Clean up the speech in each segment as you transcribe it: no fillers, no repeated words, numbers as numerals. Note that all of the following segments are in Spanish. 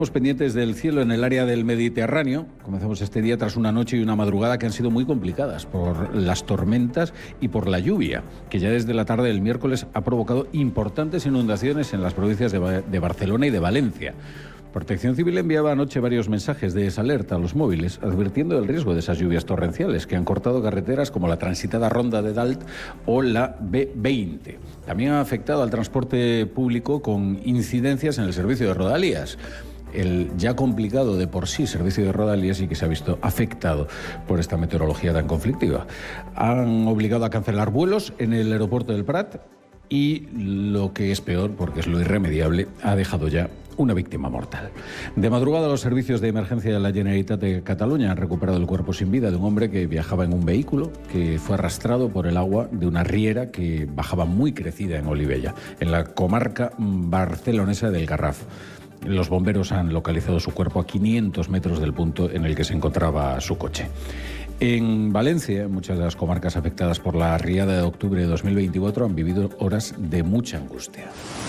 Pendientes del cielo en el área del Mediterráneo. Comenzamos este día tras una noche y una madrugada que han sido muy complicadas por las tormentas y por la lluvia, que ya desde la tarde del miércoles ha provocado importantes inundaciones en las provincias de Barcelona y de Valencia. Protección Civil enviaba anoche varios mensajes de desalerta a los móviles, advirtiendo del riesgo de esas lluvias torrenciales que han cortado carreteras como la transitada Ronda de Dalt o la B20. También ha afectado al transporte público con incidencias en el servicio de Rodalías. El ya complicado de por sí servicio de Rodalías y que se ha visto afectado por esta meteorología tan conflictiva. Han obligado a cancelar vuelos en el aeropuerto del Prat y, lo que es peor, porque es lo irremediable, ha dejado ya una víctima mortal. De madrugada, los servicios de emergencia de la Generalitat de Cataluña han recuperado el cuerpo sin vida de un hombre que viajaba en un vehículo que fue arrastrado por el agua de una riera que bajaba muy crecida en Olivella, en la comarca barcelonesa del Garraf. Los bomberos han localizado su cuerpo a 500 metros del punto en el que se encontraba su coche. En Valencia, muchas de las comarcas afectadas por la riada de octubre de 2024 han vivido horas de mucha angustia.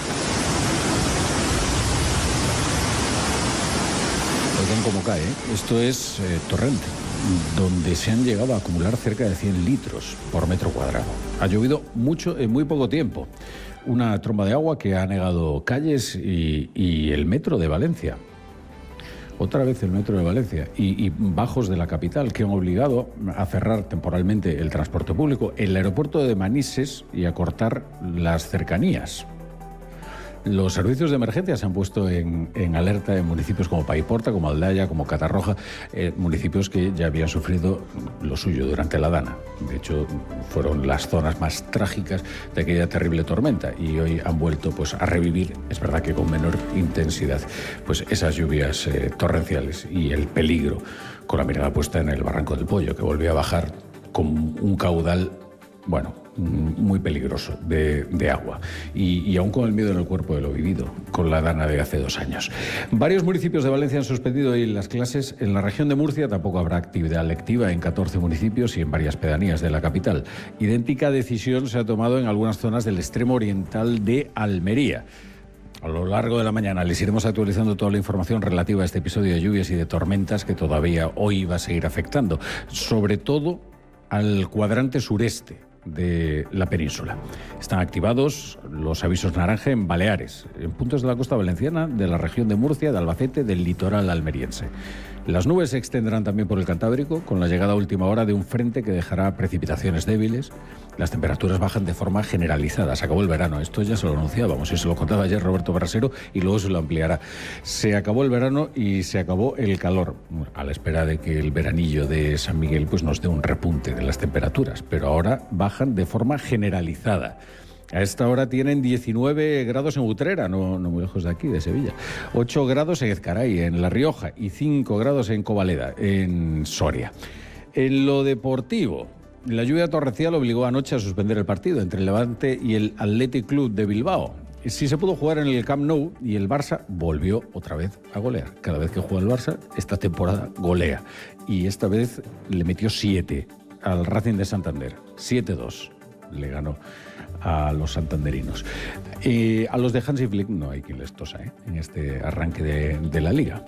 Oigan cómo cae, ¿eh? Esto es Torrente, donde se han llegado a acumular cerca de 100 litros por metro cuadrado. Ha llovido mucho en muy poco tiempo. Una tromba de agua que ha anegado calles y el metro de Valencia. Otra vez el metro de Valencia y bajos de la capital que han obligado a cerrar temporalmente el transporte público, el aeropuerto de Manises y a cortar las cercanías. Los servicios de emergencia se han puesto en alerta en municipios como Paiporta, como Aldaya, como Catarroja, municipios que ya habían sufrido lo suyo durante la Dana. De hecho, fueron las zonas más trágicas de aquella terrible tormenta y hoy han vuelto pues a revivir, es verdad que con menor intensidad, pues esas lluvias torrenciales y el peligro, con la mirada puesta en el Barranco del Pollo, que volvió a bajar con un caudal, bueno, muy peligroso de agua y aún con el miedo en el cuerpo de lo vivido con la Dana de hace 2 años. Varios municipios de Valencia han suspendido hoy las clases. En la región de Murcia tampoco habrá actividad lectiva en 14 municipios y en varias pedanías de la capital. Idéntica decisión se ha tomado en algunas zonas del extremo oriental de Almería. A lo largo de la mañana les iremos actualizando toda la información relativa a este episodio de lluvias y de tormentas que todavía hoy va a seguir afectando, sobre todo al cuadrante sureste de la península. Están activados los avisos naranja en Baleares, en puntos de la costa valenciana, de la región de Murcia, de Albacete, del litoral almeriense. Las nubes se extenderán también por el Cantábrico, con la llegada a última hora de un frente que dejará precipitaciones débiles. Las temperaturas bajan de forma generalizada. Se acabó el verano, esto ya se lo anunciábamos y se lo contaba ayer Roberto Brasero y luego se lo ampliará. Se acabó el verano y se acabó el calor, a la espera de que el veranillo de San Miguel pues nos dé un repunte de las temperaturas, pero ahora bajan de forma generalizada. A esta hora tienen 19 grados en Utrera, no muy lejos de aquí, de Sevilla. 8 grados en Ezcaray, en La Rioja, y 5 grados en Covaleda, en Soria. En lo deportivo, la lluvia torrencial obligó anoche a suspender el partido entre el Levante y el Athletic Club de Bilbao. Sí se pudo jugar en el Camp Nou y el Barça volvió otra vez a golear. Cada vez que juega el Barça, esta temporada golea. Y esta vez le metió 7 al Racing de Santander. 7-2 le ganó a los santanderinos. A los de Hansi Flick no hay quien les tosa en este arranque de la Liga.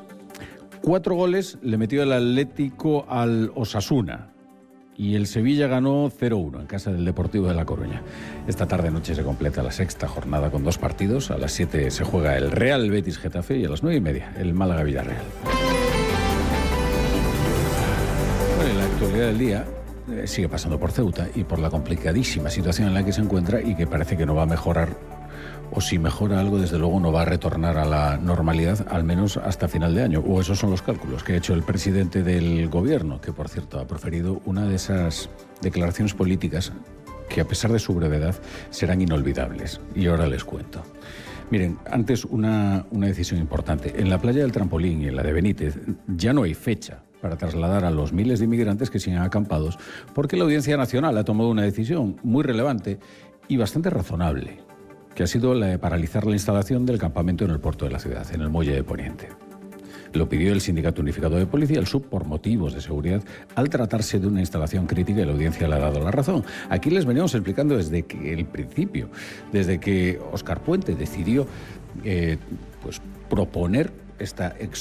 4 goles le metió el Atlético al Osasuna y el Sevilla ganó 0-1 en casa del Deportivo de La Coruña. Esta tarde-noche se completa la 6ª jornada con 2 partidos. A las 7 se juega el Real Betis Getafe y a las 9:30 el Málaga Villarreal. Bueno, en la actualidad del día sigue pasando por Ceuta y por la complicadísima situación en la que se encuentra y que parece que no va a mejorar, o si mejora algo, desde luego no va a retornar a la normalidad, al menos hasta final de año. O esos son los cálculos que ha hecho el presidente del gobierno, que por cierto ha proferido una de esas declaraciones políticas que, a pesar de su brevedad, serán inolvidables. Y ahora les cuento. Miren, antes una decisión importante. En la playa del Trampolín y en la de Benítez ya no hay fecha para trasladar a los miles de inmigrantes que siguen acampados, porque la Audiencia Nacional ha tomado una decisión muy relevante y bastante razonable, que ha sido la de paralizar la instalación del campamento en el puerto de la ciudad, en el muelle de Poniente. Lo pidió el Sindicato Unificado de Policía, el SUB, por motivos de seguridad, al tratarse de una instalación crítica, y la Audiencia le ha dado la razón. Aquí les veníamos explicando desde que el principio, desde que Óscar Puente decidió proponer esta